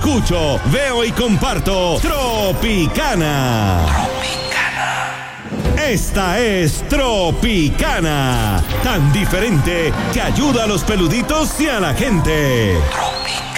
escucho, veo y comparto Tropicana. Esta es Tropicana, tan diferente que ayuda a los peluditos y a la gente. Tropicana.